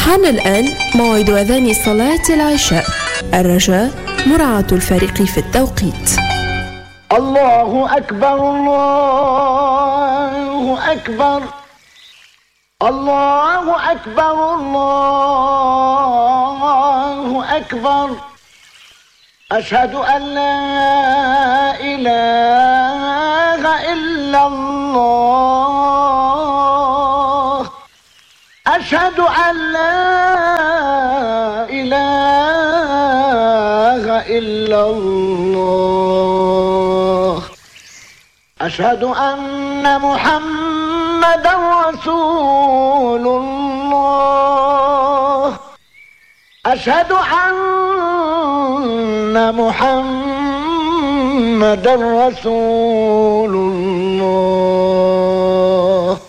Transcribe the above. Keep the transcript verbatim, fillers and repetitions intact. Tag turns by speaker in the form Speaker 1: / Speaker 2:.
Speaker 1: حان الآن موعد أذان صلاة العشاء. الرجاء مراعاة الفارق في التوقيت.
Speaker 2: الله أكبر الله أكبر الله أكبر الله أكبر أشهد أن لا إله إلا الله أشهد أن لا إله إلا الله أشهد أن محمدا رسول الله أشهد أن محمدا رسول الله